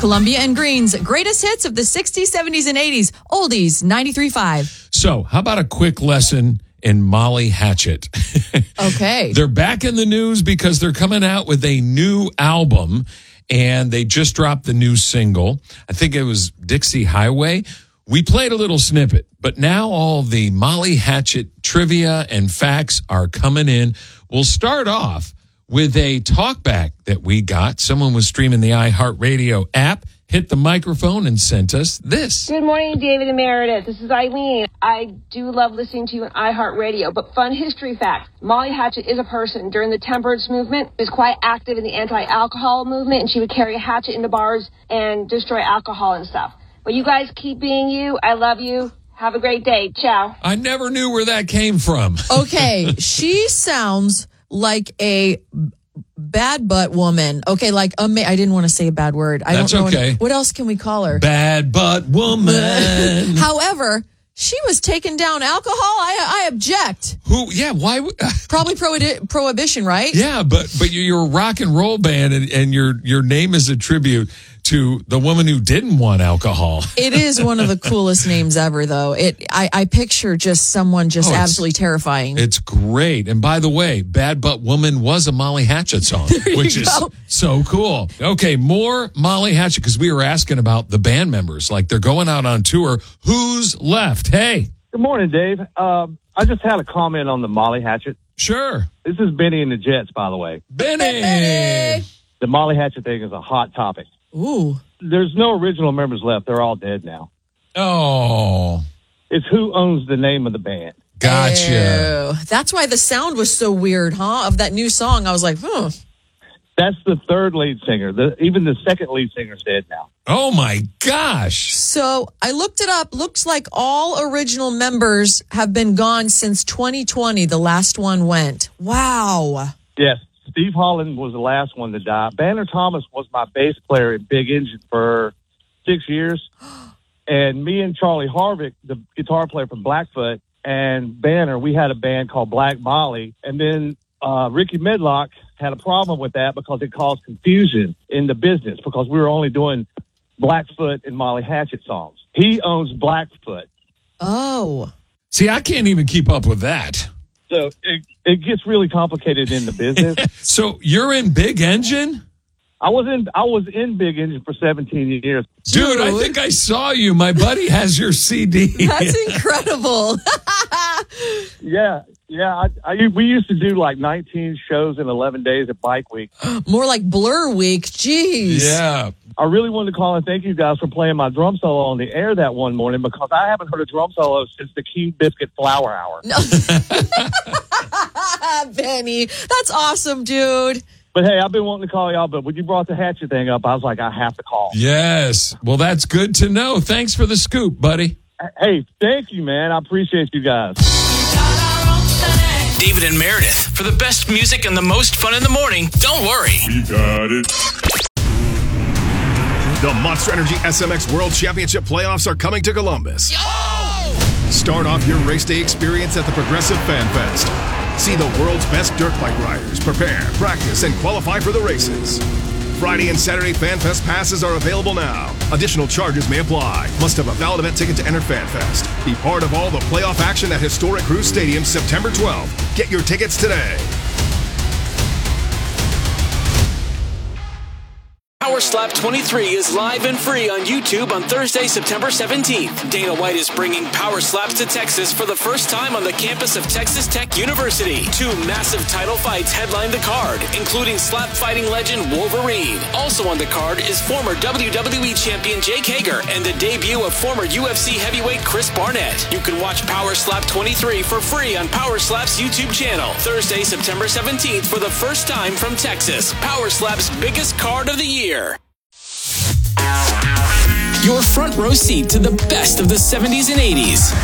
Columbia and Green's greatest hits of the 60s, 70s, and 80s. Oldies 93.5. So, how about a quick lesson in Molly Hatchet? Okay. They're back in the news because they're coming out with a new album, and they just dropped the new single. I think it was Dixie Highway. We played a little snippet, but now all the Molly Hatchet trivia and facts are coming in. We'll start off with a talkback that we got. Someone was streaming the iHeartRadio app, hit the microphone, and sent us this. Good morning, David and Meredith. This is Eileen. I do love listening to you on iHeartRadio, but fun history fact. Molly Hatchet is a person during the temperance movement. She was quite active in the anti-alcohol movement, and she would carry a hatchet into bars and destroy alcohol and stuff. But you guys keep being you. I love you. Have a great day. Ciao. I never knew where that came from. Okay, she sounds like a bad butt woman. Okay, like I didn't want to say a bad word. I That's don't know okay. What else can we call her? Bad butt woman. However, she was taking down alcohol. I object. Who? Yeah. Why? Probably prohibition, right? Yeah, but you're a rock and roll band, and your name is a tribute to the woman who didn't want alcohol. It is one of the coolest names ever, though. I picture just someone absolutely terrifying. It's great. And by the way, Bad Butt Woman was a Molly Hatchet song, which is so cool. Okay, more Molly Hatchet, because we were asking about the band members. Like, they're going out on tour. Who's left? Hey. Good morning, Dave. I just had a comment on the Molly Hatchet. Sure. This is Benny and the Jets, by the way. Benny! The Molly Hatchet thing is a hot topic. Ooh. There's no original members left. They're all dead now. Oh. It's who owns the name of the band. Gotcha. Ew. That's why the sound was so weird, huh? Of that new song. I was like, That's the third lead singer. Even the second lead singer's dead now. Oh, my gosh. So I looked it up. Looks like all original members have been gone since 2020. The last one went. Wow. Yes. Steve Holland was the last one to die. Banner Thomas was my bass player in Big Engine for 6 years. And me and Charlie Harvick, the guitar player from Blackfoot, and Banner, we had a band called Black Molly. And then Ricky Medlock had a problem with that because it caused confusion in the business because we were only doing Blackfoot and Molly Hatchet songs. He owns Blackfoot. Oh. See, I can't even keep up with that. So it gets really complicated in the business. So you're in Big Engine? I was in Big Engine for 17 years. Dude, I think I saw you. My buddy has your CD. That's incredible. Yeah. We used to do like 19 shows in 11 days at Bike Week. More like Blur Week. Jeez. Yeah. I really wanted to call and thank you guys for playing my drum solo on the air that one morning because I haven't heard a drum solo since the King Biscuit Flower Hour. No. Benny, that's awesome, dude. But hey, I've been wanting to call y'all, but when you brought the Hatchet thing up, I was like, I have to call. Yes. Well, that's good to know. Thanks for the scoop, buddy. Hey, thank you, man. I appreciate you guys. David and Meredith, for the best music and the most fun in the morning, don't worry. We got it. The Monster Energy SMX World Championship playoffs are coming to Columbus. Start off your race day experience at the Progressive Fan Fest. See the world's best dirt bike riders prepare, practice, and qualify for the races. Friday and Saturday Fan Fest passes are available now. Additional charges may apply. Must have a valid event ticket to enter Fan Fest. Be part of all the playoff action at historic Cruise Stadium September 12th. Get your tickets today. Power Slap 23 is live and free on YouTube on Thursday, September 17th. Dana White is bringing Power Slaps to Texas for the first time on the campus of Texas Tech University. 2 massive title fights headline the card, including slap fighting legend Wolverine. Also on the card is former WWE champion Jake Hager and the debut of former UFC heavyweight Chris Barnett. You can watch Power Slap 23 for free on Power Slap's YouTube channel. Thursday, September 17th for the first time from Texas. Power Slap's biggest card of the year. Your front row seat to the best of the 70s and 80s.